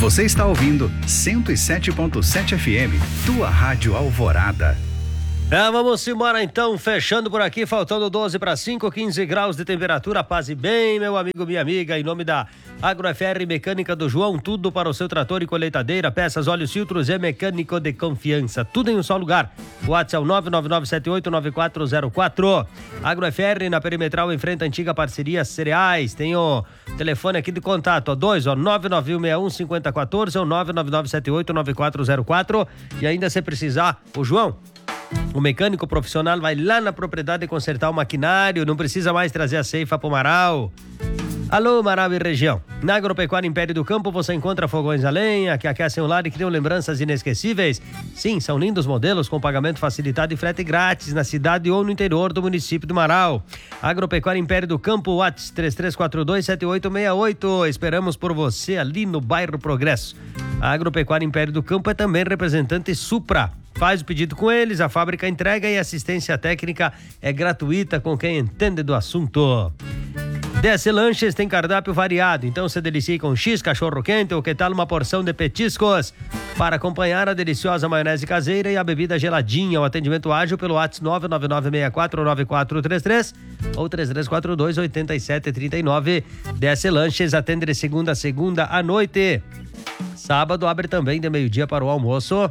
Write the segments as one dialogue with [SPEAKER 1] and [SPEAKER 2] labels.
[SPEAKER 1] Você está ouvindo 107.7 FM, tua rádio Alvorada.
[SPEAKER 2] Vamos embora então, fechando por aqui, faltando 12 para 5, 15 graus de temperatura, paz e bem, meu amigo, minha amiga, em nome da AgroFR Mecânica do João, tudo para o seu trator e colheitadeira, peças, óleos, filtros e mecânico de confiança, tudo em um só lugar. O WhatsApp é o 999789404. AgroFR na Perimetral, em frente à antiga parceria Cereais, tem o telefone aqui de contato, 991615014 ou 999789404, e ainda se precisar, o João, o mecânico profissional, vai lá na propriedade consertar o maquinário, não precisa mais trazer a ceifa pro Marau. Alô, Marau e região. Na Agropecuária Império do Campo você encontra fogões a lenha que aquecem o lar e criam lembranças inesquecíveis. Sim, são lindos modelos com pagamento facilitado e frete grátis na cidade ou no interior do município do Marau. Agropecuária Império do Campo, WhatsApp 33427868. Esperamos por você ali no bairro Progresso. A Agropecuária Império do Campo é também representante Supra. Faz o pedido com eles, a fábrica entrega e assistência técnica é gratuita com quem entende do assunto. DC Lanches tem cardápio variado, então se delicie com X, cachorro quente ou que tal uma porção de petiscos para acompanhar a deliciosa maionese caseira e a bebida geladinha. O atendimento ágil pelo WhatsApp 999649433 ou 3342-8739. DC Lanches atende de segunda a segunda à noite. Sábado abre também de meio-dia para o almoço.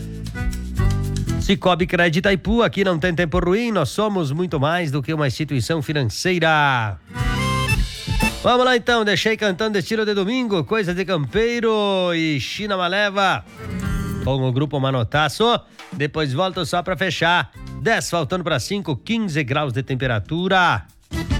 [SPEAKER 2] Cicobi Crédito Itaipu, aqui não tem tempo ruim, nós somos muito mais do que uma instituição financeira. Vamos lá então, deixei cantando estilo de domingo, coisa de campeiro e China Maleva com o grupo Manotaço. Depois volto só pra fechar. 10 faltando para 5, 15 graus de temperatura.